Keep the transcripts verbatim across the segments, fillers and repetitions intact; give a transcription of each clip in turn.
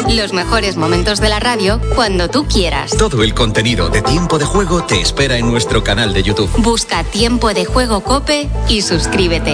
Los mejores momentos de la radio cuando tú quieras. Todo el contenido de Tiempo de Juego te espera en nuestro canal de YouTube. Busca Tiempo de Juego COPE y suscríbete.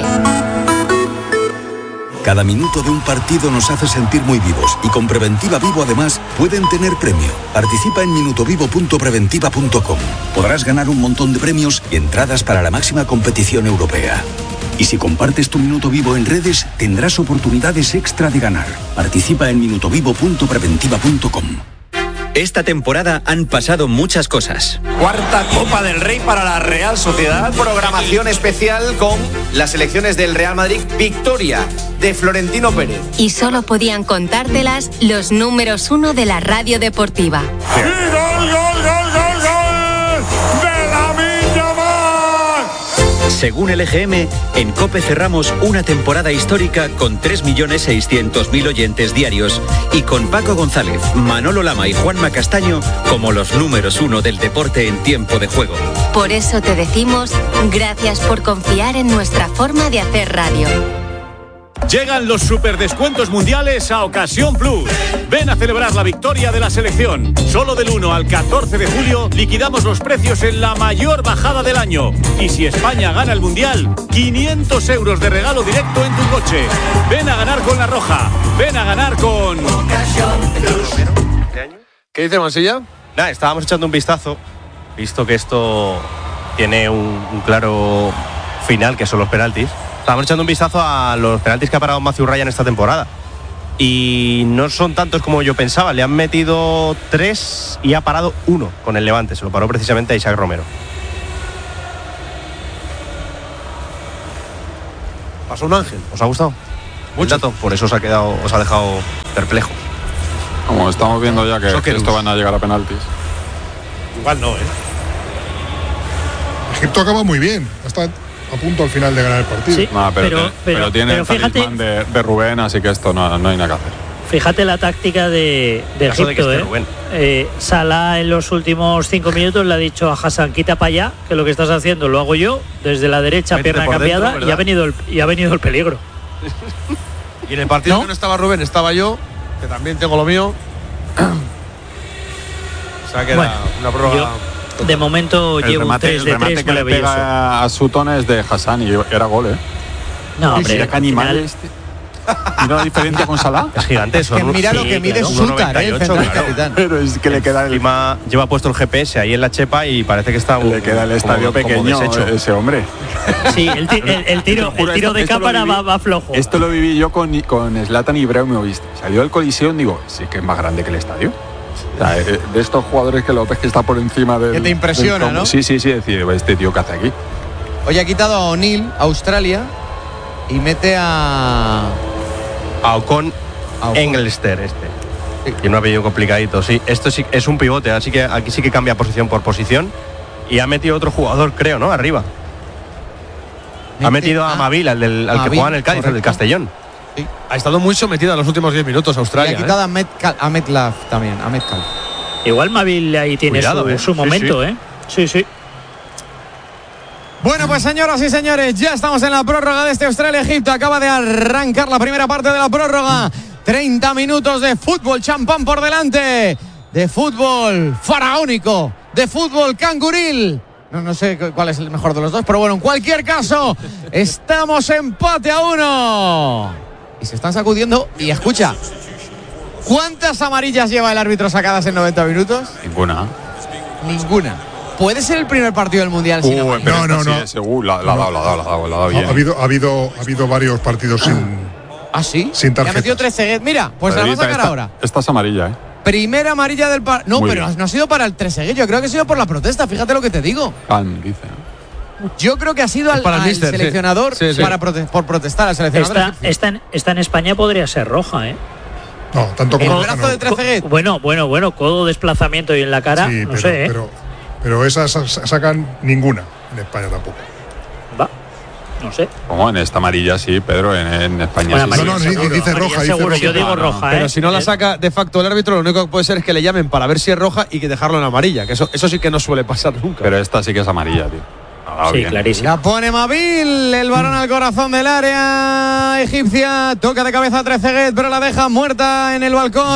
Cada minuto de un partido nos hace sentir muy vivos y con Preventiva Vivo además pueden tener premio. Participa en minutovivo punto preventiva punto com. Podrás ganar un montón de premios y entradas para la máxima competición europea. Y si compartes tu Minuto Vivo en redes, tendrás oportunidades extra de ganar. Participa en minutovivo punto preventiva punto com. Esta temporada han pasado muchas cosas. Cuarta Copa del Rey para la Real Sociedad. Programación especial con las selecciones del Real Madrid. Victoria de Florentino Pérez. Y solo podían contártelas los números uno de la radio deportiva. ¡Y gol, gol, gol, gol, gol! ¡De Lamine Yamal! Según el E G M, en COPE cerramos una temporada histórica con tres millones seiscientos mil oyentes diarios y con Paco González, Manolo Lama y Juanma Castaño como los números uno del deporte en tiempo de juego. Por eso te decimos gracias por confiar en nuestra forma de hacer radio. Llegan los superdescuentos mundiales a Ocasión Plus. Ven a celebrar la victoria de la selección. Solo del uno al catorce de julio liquidamos los precios en la mayor bajada del año. Y si España gana el mundial, quinientos euros de regalo directo en tu coche. Ven a ganar con La Roja. Ven a ganar con Ocasión Plus. ¿Qué dice Mansilla? Nada, estábamos echando un vistazo, visto que esto tiene un, un claro final, que son los penaltis. Estábamos echando un vistazo a los penaltis que ha parado Matthew Ryan esta temporada. Y no son tantos como yo pensaba. Le han metido tres y ha parado uno con el Levante. Se lo paró precisamente a Isaac Romero. Pasó un ángel. ¿Os ha gustado? Mucho. Dato, por eso os ha quedado, os ha dejado perplejos. Como estamos viendo ya que, que esto van a llegar a penaltis. Igual no, ¿eh? Egipto acaba muy bien. Está a punto al final de ganar el partido. Sí, no, pero, pero, pero, pero tiene pero el talismán de, de Rubén, así que esto no, no hay nada que hacer. Fíjate la táctica de, de Egipto, de ¿eh? eh Salah en los últimos cinco minutos le ha dicho a Hassan, quita para allá, que lo que estás haciendo lo hago yo, desde la derecha, Vete pierna cambiada, dentro, y ha venido el, y ha venido el peligro. Y en el partido ¿No? que no estaba Rubén, estaba yo, que también tengo lo mío. O sea que era bueno, una prórroga. Yo, de momento el llevo remate, un tres de tres que le pega a Sutton es de Hassan y era gol, ¿eh? No, hombre, mira qué animal este. Mira la diferencia con Salah. Es gigante eso. Es que mira sí, lo que mide claro. Sutar, ¿eh? El central claro. capitán. Pero es que le queda el... Encima lleva puesto el G P S ahí en la chepa y parece que está un, le queda el estadio como, pequeño como ese hombre. Sí, el, ti, el, el tiro, el tiro de cámara va, va flojo. Esto lo viví yo con con Zlatan Ibrahimovic. Salió del Coliseo y digo, sí que es más grande que el estadio. O sea, de estos jugadores que lo ves que está por encima del... Que te impresiona, ¿no? Sí, sí, sí, decir, este tío que hace aquí. Hoy ha quitado a O'Neill, Australia, y mete a... A Ocon, a Ocon. Engelster este. Sí. Tiene un apellido complicadito, sí. Esto sí es un pivote, así que aquí sí que cambia posición por posición. Y ha metido otro jugador, creo, ¿no? Arriba. Mete ha metido a, a Mavil, al, del, al que juega en el Cádiz, el del Castellón. Sí. Ha estado muy sometida en los últimos diez minutos Australia. Y ha quitado ¿eh? a, Metcalf, a Metcalf también, a Metcalf. Igual Mavil ahí tiene Cuidado, su, eh. su momento, sí, sí. ¿eh? Sí, sí. Bueno, pues señoras y señores, ya estamos en la prórroga de este Australia-Egipto. Acaba de arrancar la primera parte de la prórroga. treinta minutos de fútbol champán por delante. De fútbol faraónico. De fútbol canguril. No, no sé cuál es el mejor de los dos, pero bueno, en cualquier caso, estamos empate a uno. Y se están sacudiendo. Y escucha, ¿cuántas amarillas lleva el árbitro sacadas en noventa minutos? Ninguna. Ninguna. ¿Puede ser el primer partido del Mundial sin uh, amarillas? No, no, no. Sí, uh, la, la, la, la, la, la, la, la, la, bien. Ha habido, ha habido, ha habido varios partidos sin. ¿Ah, sí? Sin tarjeta. Le ha metido tres ceguet. Mira, pues la vamos a sacar esta, ahora. Esta es amarilla, ¿eh? Primera amarilla del par... No, Muy pero bien. no ha sido para el Trezeguet. Yo creo que ha sido por la protesta. Fíjate lo que te digo. Can, dice. Yo creo que ha sido al, para el al mister, seleccionador sí. Sí, sí. Para prote por protestar al seleccionador. Esta, esta, en, esta en España podría ser roja, ¿eh? No, tanto como el brazo no. de Trezeguet. Bueno, bueno, bueno, codo, desplazamiento y en la cara, sí, no pero, sé, ¿eh? Pero, pero esas sacan ninguna en España tampoco. Va. No sé. ¿Cómo? En esta amarilla sí, Pedro, en, en España bueno, sí. No, no, sí, dice, dice roja. Dice seguro, roja. yo digo roja, Pero ¿eh? si no la saca de facto el árbitro, lo único que puede ser es que le llamen para ver si es roja y que dejarlo en amarilla, que eso, eso sí que no suele pasar nunca. Pero esta sí que es amarilla, tío. Ah, sí, bien. clarísimo. La pone Mavil, el balón al corazón del área egipcia. Toca de cabeza a Trezeguet, pero la deja muerta en el balcón.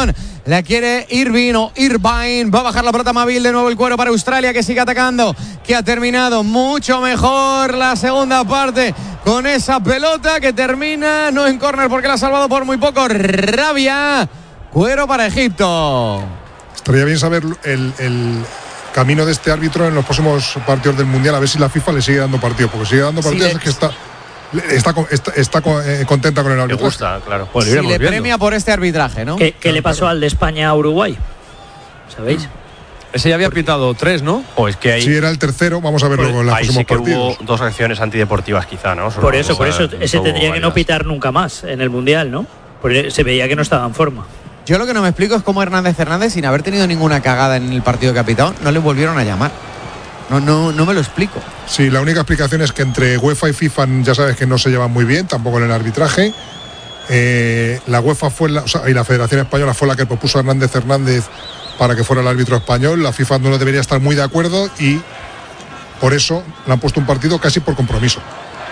La quiere Irving o Irvine. Va a bajar la pelota Mabil. De nuevo el cuero para Australia, que sigue atacando. Que ha terminado mucho mejor la segunda parte con esa pelota que termina no en córner porque la ha salvado por muy poco Rabia. Cuero para Egipto. Estaría bien saber el, el camino de este árbitro en los próximos partidos del Mundial, a ver si la FIFA le sigue dando partidos, porque sigue dando partidos, sí, es que está está, está, está eh, contenta con el árbitro. Le gusta, claro. Pues si le viendo. Premia por este arbitraje, ¿no? ¿Qué, qué claro, le pasó claro. al de España a Uruguay? ¿Sabéis? Ese ya había pitado tres, ¿no? Pues que ahí, sí, era el tercero, vamos a verlo pues, en los próximos sí que partidos. Hubo dos acciones antideportivas quizá, ¿no? Solo por eso, por eso, ese tendría varias. que no pitar nunca más en el Mundial, ¿no? Porque se veía que no estaba en forma. Yo lo que no me explico es cómo Hernández Hernández, sin haber tenido ninguna cagada en el partido que ha pitado, no le volvieron a llamar. No, no, no me lo explico. Sí, la única explicación es que entre UEFA y FIFA ya sabes que no se llevan muy bien, tampoco en el arbitraje. Eh, la UEFA fue la, o sea, y la Federación Española fue la que propuso a Hernández Hernández para que fuera el árbitro español. La FIFA no debería estar muy de acuerdo y por eso le han puesto un partido casi por compromiso.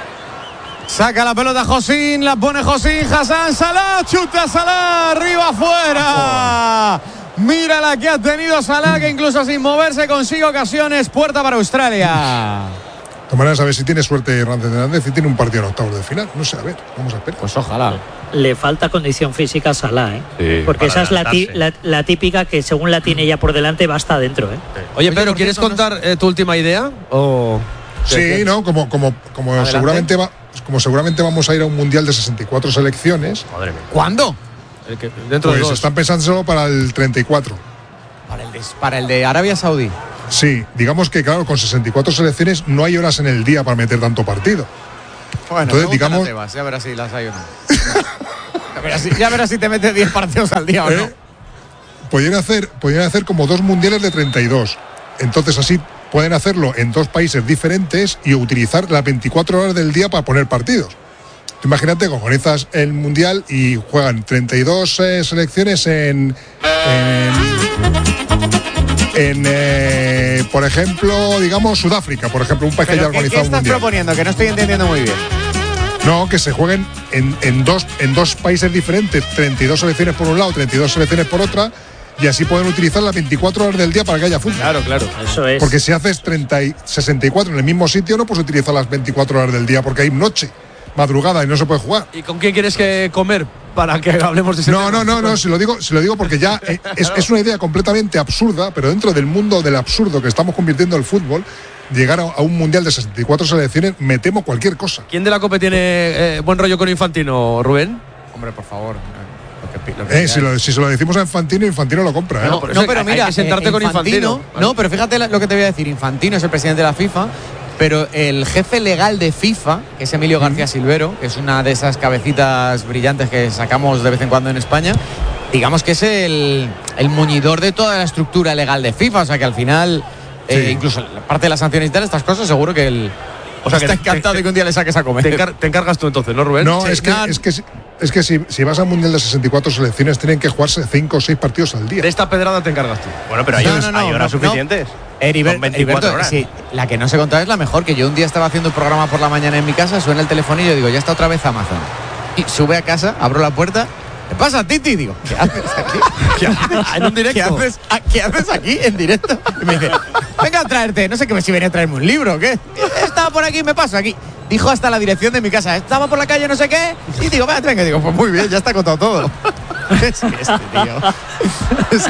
Saca la pelota Josín, la pone Josín, Hassan Salah, chuta Salah, arriba afuera. Mira la que ha tenido Salah, que incluso sin moverse consigue ocasiones. Puerta para Australia. De todas maneras, a ver si tiene suerte Hernández Hernández y tiene un partido en octavos de final. No sé, a ver, vamos a esperar. Pues ojalá. Le falta condición física a Salah, ¿eh? Sí, porque esa es la, ti, la, la típica que según la tiene ya por delante va hasta adentro, ¿eh? Sí. Oye, Pedro, ¿quieres contar eh, tu última idea? O... Sí, no, como, como, como seguramente va, como seguramente vamos a ir a un mundial de sesenta y cuatro selecciones. Madre mía. ¿Cuándo? El que, dentro pues de dos. están pensándolo para el treinta y cuatro. Para el de, para el de Arabia Saudí. Sí, digamos que claro, con sesenta y cuatro selecciones no hay horas en el día para meter tanto partido. Bueno, entonces digamos, Tebas, ya verás si las hay o no. ya, verás si, ya verás si te metes diez partidos al día o no. ¿Eh? Podrían hacer, podrían hacer como dos mundiales de treinta y dos. Entonces así pueden hacerlo en dos países diferentes y utilizar las veinticuatro horas del día para poner partidos. Imagínate que organizas el mundial y juegan treinta y dos eh, selecciones en, en, en eh, por ejemplo, digamos Sudáfrica, por ejemplo, un país que ya ha organizado ¿Qué un estás mundial. proponiendo? Que no estoy entendiendo muy bien. No, que se jueguen en, en, dos, en dos países diferentes, treinta y dos selecciones por un lado, treinta y dos selecciones por otra, y así pueden utilizar las veinticuatro horas del día para que haya fútbol. Claro, claro. Eso es. Porque si haces treinta y sesenta y cuatro en el mismo sitio, no puedes utilizar las veinticuatro horas del día porque hay noche, madrugada y no se puede jugar. ¿Y con quién quieres que comer para que hablemos de ese No, tema? no, no, no, si lo digo, si lo digo porque ya eh, es, es una idea completamente absurda, pero dentro del mundo del absurdo que estamos convirtiendo el fútbol, llegar a, a un mundial de sesenta y cuatro selecciones, me temo cualquier cosa. ¿Quién de la COPE tiene eh, buen rollo con Infantino, Rubén? Hombre, por favor. Lo que, lo que Eh, si, lo, si se lo decimos a Infantino, Infantino lo compra. ¿eh? No, por no, eso pero hay- mira, hay que sentarte eh, con Infantino. No, pero fíjate la- lo que te voy a decir. Infantino es el presidente de la FIFA, pero el jefe legal de FIFA, que es Emilio García Silvero, que es una de esas cabecitas brillantes que sacamos de vez en cuando en España, digamos que es el, el muñidor de toda la estructura legal de FIFA. O sea que al final, eh, Sí. incluso la parte de las sanciones y tal, estas cosas, seguro que él O sea, que está te- encantado te- de que un día le saques a comer. Te, encar- te encargas tú entonces, ¿no, Rubén? No, Sí, es que, no. es que, si- es que si, si vas al mundial de sesenta y cuatro selecciones, tienen que jugarse cinco o seis partidos al día. De esta pedrada te encargas tú. Bueno, pero hay, No, no, no, hay horas no, no. suficientes. Heriber- Son veinticuatro Heriberto, horas. sí, la que no se contaba es la mejor, que yo un día estaba haciendo un programa por la mañana en mi casa, suena el telefonillo y digo, ya está otra vez Amazon. Y sube a casa, abro la puerta, ¿qué pasa, Titi? Digo, ¿qué haces aquí? ¿Qué haces? En un directo. ¿Qué haces, a- ¿Qué haces aquí en directo? Y me dice, venga a traerte, no sé qué, si venía a traerme un libro o qué. Estaba por aquí, me paso aquí. Dijo hasta la dirección de mi casa, estaba por la calle no sé qué, y digo, venga, venga, digo, pues muy bien, ya está contado todo. Es que este tío es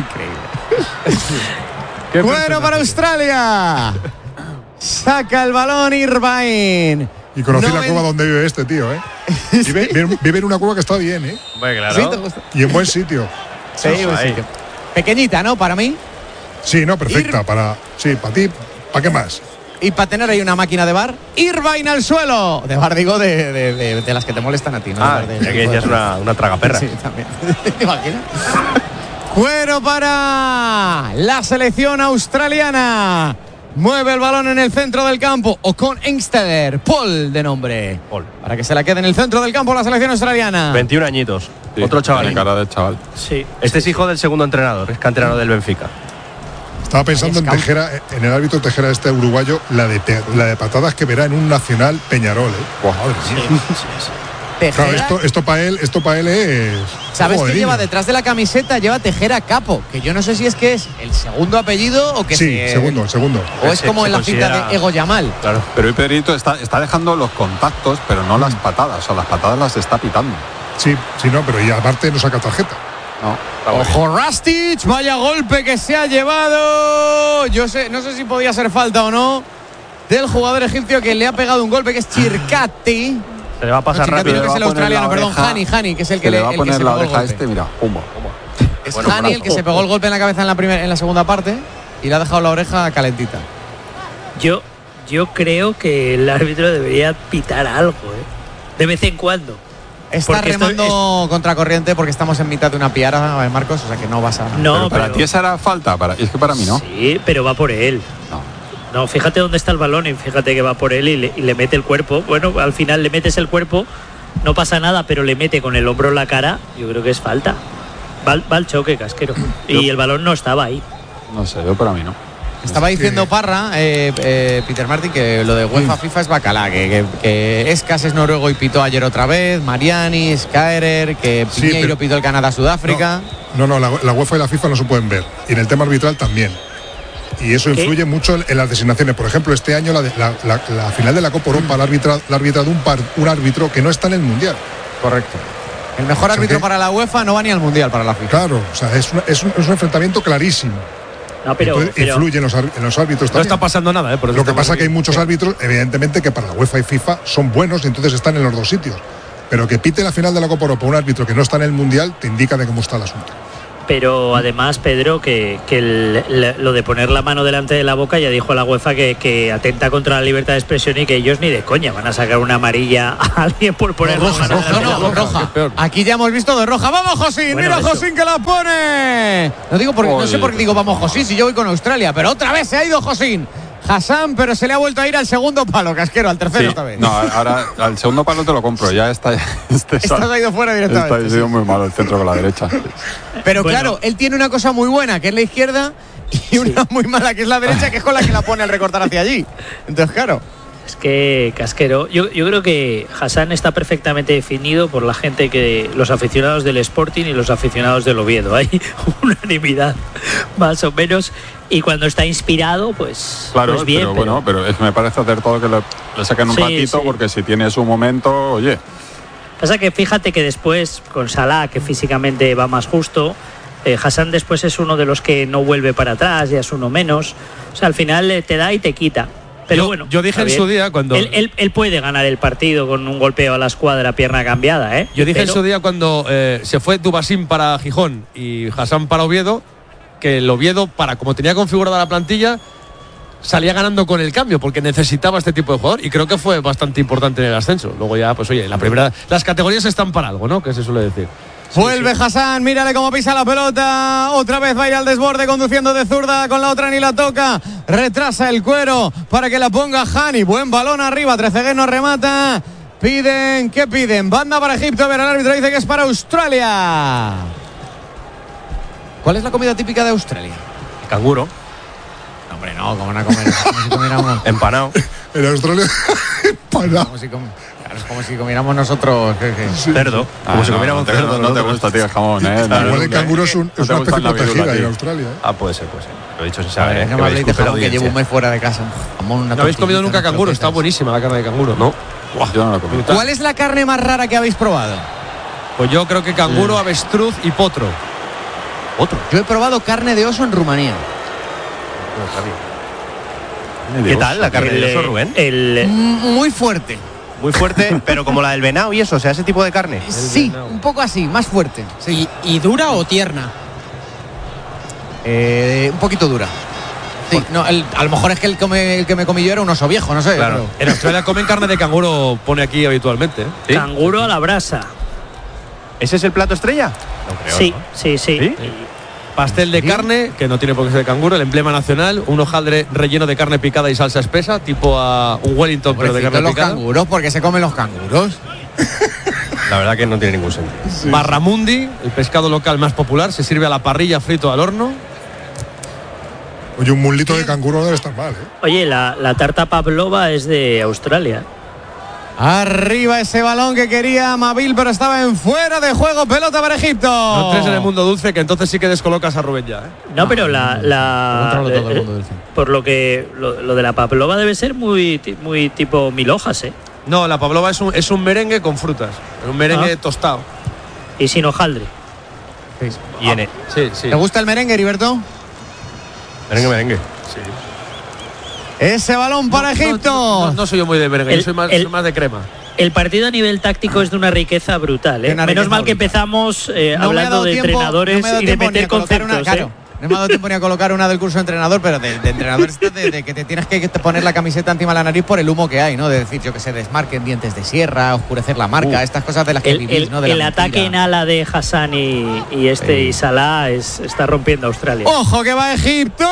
increíble. Bueno para Australia. Saca el balón Irvine. Y conocí No la ven- cueva donde vive este tío, ¿eh? Vive, vive- vive en una cueva que está bien, ¿eh? Hombre, claro. ¿Sí te gusta? Y en buen sitio. Sí, Ojo, un ahí. sitio. Pequeñita, ¿no? Para mí. Sí, no, perfecta. Ir- Para, sí, para ti, ¿para qué más? Y para tener ahí una máquina de bar. Irvine al suelo. De bar, digo, de, de, de- de las que te molestan a ti, ¿no? Ah, De bar de- ya que decías una, una tragaperra. Sí, también. ¿Te imaginas? Cuero para la selección australiana. Mueve el balón en el centro del campo. O con Engsteder. Paul de nombre. Paul. Para que se la quede en el centro del campo la selección australiana. veintiún añitos. Sí, Otro chaval. tiene cara de chaval. Sí. Este es hijo del segundo entrenador, es canterano del Benfica. Estaba pensando en Scout. Tejera, en el árbitro Tejera este uruguayo, la de, pe- la de patadas que verá en un Nacional Peñarol, ¿eh? Buah, Madre mía. Claro, esto, esto para él, esto para él es. ¿Sabes Joder, qué lleva niño. detrás de la camiseta? Lleva Tejera Capo, que yo no sé si es que es el segundo apellido o que Sí, se- segundo, el segundo. o es Se- como se en la cinta considera- de Ego Yamal. Claro. Pero hoy Pedrito está, está dejando los contactos, pero no las patadas. O sea, las patadas las está pitando. Sí, sí, no, pero y aparte no saca tarjeta. No, está muy bien. Ojo Rastic, vaya golpe que se ha llevado. Yo sé, no sé si podía ser falta o no del jugador egipcio que le ha pegado un golpe, que es Chircati. Se le va a pasar Chircati rápido. no, que es el Le va a poner australiano, la perdón, oreja, Hani, Hani, que es el que, Que le le, va a el que poner se la pegó el oreja a golpe. este, mira, pumba, pumba. Es Bueno, Hani el que se pegó el golpe en la cabeza en la, primer, en la segunda parte y le ha dejado la oreja calentita. Yo, yo creo que el árbitro debería pitar algo, ¿eh? De vez en cuando. Está Porque esto remando contracorriente porque estamos en mitad de una piara, eh, Marcos, o sea que no vas a. No, Pero para pero- ti esa era falta, para, es que para mí no. Sí, pero va por él. No. No, fíjate dónde está el balón y fíjate que va por él y le, y le mete el cuerpo. Bueno, al final le metes el cuerpo, no pasa nada, pero le mete con el hombro en la cara. Yo creo que es falta. Va, al- va al choque, Casquero. Y el balón no estaba ahí. No sé, yo para mí no. Estaba diciendo Parra, eh, eh, Peter Martin, que lo de UEFA FIFA es bacalá, que, que, que Escas es noruego y pitó ayer otra vez, Mariani, Skaerer, que Sí, Piñeiro pero- pitó el Canadá-Sudáfrica. No, no, la, la UEFA y la FIFA no se pueden ver. Y en el tema arbitral también. Y eso ¿Qué? influye mucho en, en las designaciones. Por ejemplo, este año la, de- la, la- la final de la Copa Europa la arbitra, la arbitra de un, par- un árbitro que no está en el Mundial. Correcto. El mejor O sea árbitro que- para la UEFA no va ni al Mundial para la FIFA. Claro, o sea, es, una- es, un, es un enfrentamiento clarísimo. No, pero, Entonces, pero- influye en los, ar- en los árbitros No también. está pasando nada, ¿eh? Por eso Lo que estamos pasa es que hay aquí. muchos árbitros, evidentemente, que para la UEFA y FIFA son buenos y entonces están en los dos sitios. Pero que pite la final de la Copa Europa un árbitro que no está en el Mundial te indica de cómo está el asunto. pero además, Pedro, que, que el- le- lo de poner la mano delante de la boca, ya dijo la UEFA que, que atenta contra la libertad de expresión y que ellos ni de coña van a sacar una amarilla a alguien por poner la mano delante de la No, no, boca. roja. Aquí ya hemos visto de roja. ¡Vamos, Josín! Bueno, ¡Mira, eso. Josín, que la pone! No digo porque, no sé Oye. por qué digo vamos, Josín, si yo voy con Australia, pero otra vez se ha ido Josín. Hassan, pero se le ha vuelto a ir al segundo palo, Casquero, al tercero Sí, esta vez. no, ahora al segundo palo te lo compro. Ya está. Este Esta se ha ido fuera directamente, Está, ha sido muy malo el centro con la derecha. Pero Bueno. claro, él tiene una cosa muy buena, que es la izquierda, y una muy mala, que es la derecha, que es con la que la pone al recortar hacia allí. Entonces, claro. Es que, Casquero, yo, yo creo que Hassan está perfectamente definido por la gente que, los aficionados del Sporting y los aficionados del Oviedo. Hay unanimidad, más o menos. Y cuando está inspirado, pues, Claro, pues bien. pero bueno, pero es que me parece hacer todo que le, le saquen un Sí, ratito, sí. porque si tiene su momento, oye. Pasa que fíjate que después, con Salah, que físicamente va más justo, eh, Hassan después es uno de los que no vuelve para atrás, ya es uno menos. O sea, al final eh, te da y te quita. Pero Yo- bueno, yo dije está en su bien. día cuando- Él, él- él puede ganar el partido con un golpeo a la escuadra, pierna cambiada, ¿eh? Yo dije Pero- en su día cuando eh, se fue Dubasín para Gijón y Hassan para Oviedo, que el Oviedo, para como tenía configurada la plantilla, salía ganando con el cambio, porque necesitaba este tipo de jugador, y creo que fue bastante importante en el ascenso. Luego ya, pues oye, la primera, las categorías están para algo, ¿no? Que se suele decir. Vuelve Hassan, mírale cómo pisa la pelota. Otra vez va a ir al desborde conduciendo de zurda, con la otra ni la toca. Retrasa el cuero para que la ponga Hani. Buen balón arriba, Trezeguet no remata. Piden, ¿qué piden? Banda para Egipto, a ver, el árbitro dice que es para Australia. ¿Cuál es la comida típica de Australia? Canguro. No, hombre, no, ¿cómo van a comer? Como si comiéramos, Empanado. En Australia, para. como si, comi- claro, es como si comiéramos nosotros. ¿qué, qué? Cerdo. Como Ah, si no, comiéramos no te, cerdo. no, no te nosotros. gusta, tío, el jamón, ¿eh? Igual el canguro es, un- No es te una gusta especie la virula, protegida en tío. Australia. ¿eh? Ah, puede ser, puede ser. Lo he dicho sin A saber. ver, ¿eh? no Que me me habléis de disculpe la jamón, que llevo un audiencia. mes fuera de casa. Jamón, una ¿No habéis comido tortillita, nunca unas canguro? Está croquetas. buenísima la carne de canguro. No. Yo no lo comí. ¿Cuál es la carne más rara que habéis probado? Pues yo creo que canguro, avestruz y potro. Otro. Yo he probado carne de oso en Rumanía. ¿Qué tal la carne el, de oso, Rubén? el- Mm, Muy fuerte. Muy fuerte, pero como la del venado y eso, o sea, ese tipo de carne. Sí, un poco así, más fuerte. Sí. ¿Y, y dura o tierna? Eh, un poquito dura. Sí, no, el- a lo mejor es que el, come- el que me comí yo era un oso viejo, no sé. Claro. En Australia comen carne de canguro, pone aquí habitualmente. ¿eh? ¿Sí? canguro a la brasa. ¿Ese es el plato estrella? No creo, Sí, ¿no? sí, sí. ¿Sí? Pastel de carne, que no tiene por qué ser de canguro, el emblema nacional, un hojaldre relleno de carne picada y salsa espesa, tipo a un Wellington, pero de Pobrecito carne los picada. canguros, porque se comen los canguros. La verdad que no tiene ningún sentido. Barramundi, el pescado local más popular, se sirve a la parrilla, frito al horno. Oye, un mulito de canguro no debe estar mal, ¿eh? Oye, la, la tarta pavlova es de Australia. Arriba ese balón que quería Mabil, pero estaba en fuera de juego. Pelota para Egipto. No entres en el mundo dulce, que entonces sí que descolocas a Rubén ya, ¿eh? No, pero la, la No, todo el mundo eh, dulce. por lo que lo, lo de la pavlova debe ser muy ti- muy tipo mil hojas, ¿eh? No, la pavlova es un, es un merengue con frutas. Un merengue Ah. tostado. Y sin hojaldre. Sí. Y en el- Sí, sí. ¿Te gusta el merengue, Heriberto? Merengue, merengue. Sí. Ese balón para No, no, Egipto. No, no, no soy yo muy de merengue, El- yo soy más, el- soy más de crema. El partido a nivel táctico es de una riqueza brutal, ¿eh? De una Menos riqueza mal que brutal. empezamos eh, No me ha hablando dado de tiempo- entrenadores no me ha dado y de tiempo ni meter a colocar una- conceptos, claro, ¿eh? no me ha dado tiempo ni a colocar una del curso de entrenador, pero de, de entrenador esto de, de que te tienes que poner la camiseta encima de la nariz por el humo que hay, ¿no? De decir, yo que se desmarquen dientes de sierra, oscurecer la marca, Uh. estas cosas de las que El, vivís, el- ¿no? De la el mentira. ataque en ala de Hassan y, y este y Salah es, está rompiendo a Australia. ¡Ojo que va Egipto!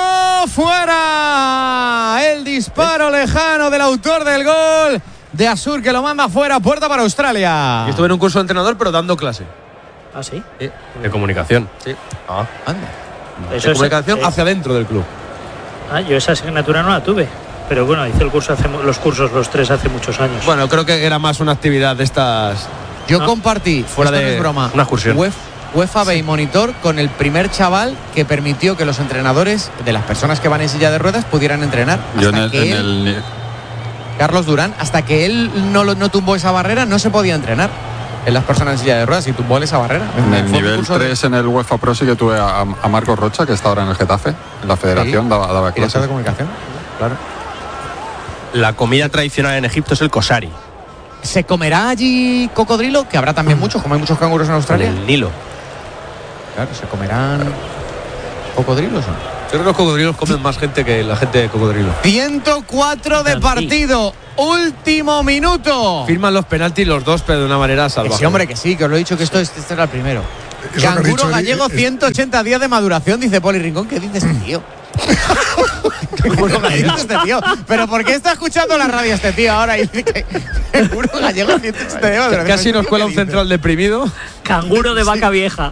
¡Fuera! El disparo lejano del autor del gol de Asur, que lo manda fuera, puerta para Australia. Yo estuve en un curso de entrenador, pero dando clase. ¿Ah, sí? Sí. De comunicación. Sí. Ah. Anda. Eso De es- comunicación eh, hacia dentro del club. ah, yo esa asignatura no la tuve. Pero bueno, hice el curso hace, mu- los cursos los tres hace muchos años. Bueno, creo que era más una actividad de estas. Yo ¿no? compartí, Fuera esto no de es broma, una excursión. Uef- UEFA B y Monitor con el primer chaval que permitió que los entrenadores de las personas que van en silla de ruedas pudieran entrenar. Yo Hasta en el, que en él- el- Carlos Durán, hasta que él no, lo- no tumbó esa barrera, no se podía entrenar en las personas en silla de ruedas y tumbó esa barrera. en el Fue un nivel curso de- tres en el UEFA Pro sí que tuve a, a Marcos Rocha, que está ahora en el Getafe, en la federación, Sí. daba, daba director clases. de comunicación. Claro. La comida tradicional en Egipto es el kosari. ¿Se comerá allí cocodrilo? Que habrá también muchos, como hay muchos canguros en Australia. En el Nilo. Claro, ¿se comerán cocodrilos o no? Yo creo que los cocodrilos comen más gente que la gente de cocodrilo. ciento cuatro de partido, último minuto. Firman los penaltis los dos, pero de una manera salvaje. Sí, hombre, que sí, que os lo he dicho que esto es- este era el primero. Eso que has Canguro dicho, gallego, es- ciento ochenta días de maduración, dice Poli Rincón. ¿Qué dice este tío? ¿Qué dice este tío? ¿Pero por qué está escuchando la radio este tío ahora? Y dice que canguro gallego, ciento ochenta días de maduración. Casi nos ¿Tío cuela qué un dice? central deprimido. Canguro de vaca vieja.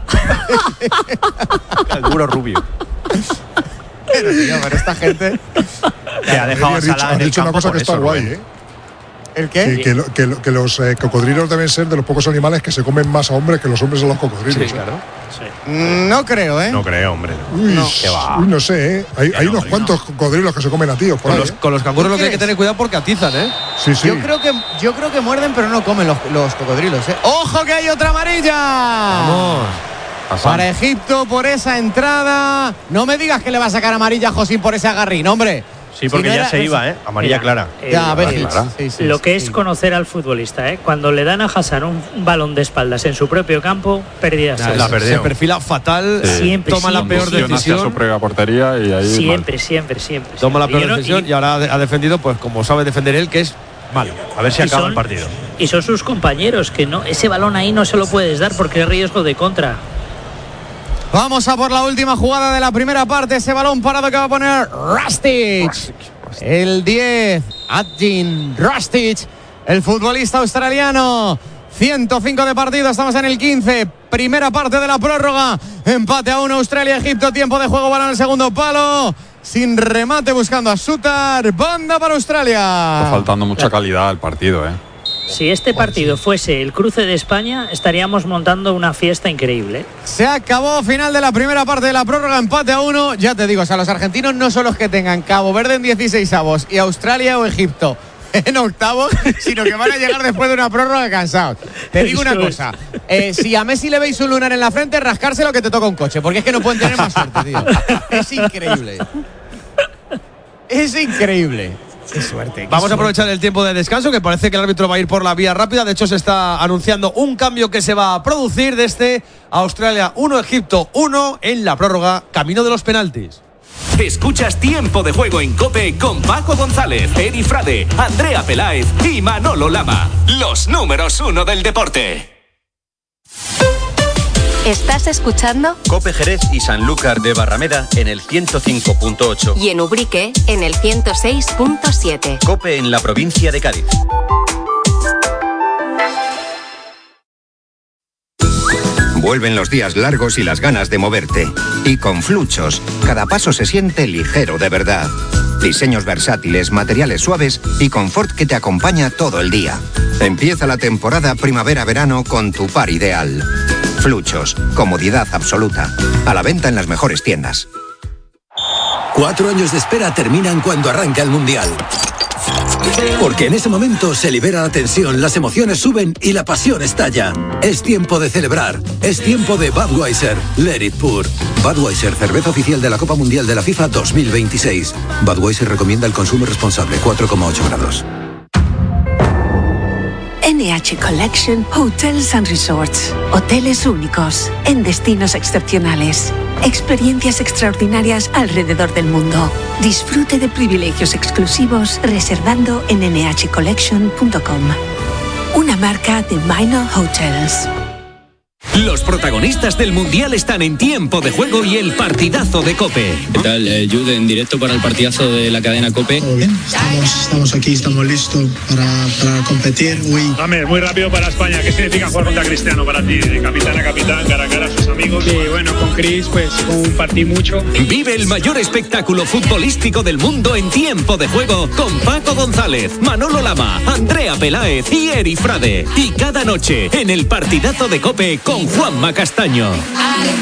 Canguro rubio. Pero, tío, pero esta gente. Que ha dejado a Has dicho, Salah has en el dicho una campo cosa por que está eso, guay, Rubén. ¿eh? ¿El qué? Que, que lo- que lo- que los eh, cocodrilos deben ser de los pocos animales que se comen más a hombres que los hombres a los cocodrilos. Sí, ¿eh? claro. Mm, No creo, ¿eh? No creo, hombre. Uy, No. ¿Qué va? uy, no sé, ¿eh? Hay, Que hay no, unos que cuantos cocodrilos que se comen a tíos por Con ahí, los, ¿eh? con los canguros lo que hay que crees? tener cuidado porque atizan, ¿eh? Sí, sí. Yo creo que yo creo que muerden, pero no comen los, los cocodrilos, ¿eh? ¡Ojo que hay otra amarilla! Vamos. Hassan. Para Egipto por esa entrada. No me digas que le va a sacar amarilla a Josín por ese agarrín, hombre. Sí, porque Si no ya era- se iba, ¿eh? Amarilla Mira, clara. eh, Ya, ves, eh, clara. sí, sí, lo que sí. es conocer al futbolista, ¿eh? Cuando le dan a Hassan un, un balón de espaldas en su propio campo, pérdidas. Ya, La se- perdió. Se perfila fatal. Sí. Siempre, Toma la siempre, peor siempre. Conducción hacia su decisión. propia portería y ahí Siempre, siempre, siempre. Toma la siempre. peor Y yo no- decisión y- y ahora ha defendido, pues como sabe defender él, que es malo. A ver si y acaba son- el partido. Y son sus compañeros, que no, ese balón ahí no se lo puedes dar porque es riesgo de contra. Vamos a por la última jugada de la primera parte. Ese balón parado que va a poner Rustic. El diez, Adjin Rustic, el futbolista australiano. ciento cinco de partido, estamos en el quince. Primera parte de la prórroga. Empate a uno, Australia-Egipto. Tiempo de juego, balón en el segundo palo. Sin remate, buscando a Sutar. Banda para Australia. Está faltando mucha calidad al partido, ¿eh? Si este partido fuese el cruce de España, estaríamos montando una fiesta increíble. Se acabó, final de la primera parte de la prórroga, empate a uno. Ya te digo, o sea, los argentinos no son los que tengan Cabo Verde en dieciséis avos y Australia o Egipto en octavos, sino que van a llegar después de una prórroga cansados. Te digo una Eso es. cosa, eh, si a Messi le veis un lunar en la frente, rascárselo que te toca un coche, porque es que no pueden tener más suerte, tío. Es increíble. Es increíble. Qué suerte. qué Vamos a suerte. aprovechar el tiempo de descanso, que parece que el árbitro va a ir por la vía rápida. De hecho, se está anunciando un cambio que se va a producir desde Australia uno, Egipto uno en la prórroga, camino de los penaltis. Escuchas Tiempo de Juego en COPE con Paco González, Eri Frade, Andrea Peláez y Manolo Lama. Los números uno del deporte. ¿Estás escuchando? Cope Jerez y Sanlúcar de Barrameda en el ciento cinco punto ocho. Y en Ubrique en el ciento seis punto siete. Cope en la provincia de Cádiz. Vuelven los días largos y las ganas de moverte. Y con Fluchos, cada paso se siente ligero de verdad. Diseños versátiles, materiales suaves y confort que te acompaña todo el día. Empieza la temporada primavera-verano con tu par ideal. Fluchos, comodidad absoluta. A la venta en las mejores tiendas. Cuatro años de espera terminan cuando arranca el Mundial. Porque en ese momento se libera la tensión, las emociones suben y la pasión estalla. Es tiempo de celebrar. Es tiempo de Budweiser. Let it pour. Budweiser, cerveza oficial de la Copa Mundial de la FIFA dos mil veintiséis. Budweiser recomienda el consumo responsable, cuatro coma ocho grados. N H Collection Hotels and Resorts. Hoteles únicos, en destinos excepcionales. Experiencias extraordinarias alrededor del mundo. Disfrute de privilegios exclusivos reservando en ene hache collection punto com. Una marca de Minor Hotels. Los protagonistas del Mundial están en Tiempo de Juego y el partidazo de COPE. ¿Qué tal, eh, Jude, en directo para el partidazo de la cadena COPE? Todo bien, estamos, estamos aquí, estamos listos para, para competir. Uy. Dame, muy rápido para España. ¿Qué significa jugar contra Cristiano para ti? De capitán a capitán, cara a cara a sus amigos. Sí, bueno, con Chris pues compartí mucho. Vive el mayor espectáculo futbolístico del mundo en Tiempo de Juego con Paco González, Manolo Lama, Andrea Peláez y Eri Frade. Y cada noche en el partidazo de COPE con Juanma Castaño.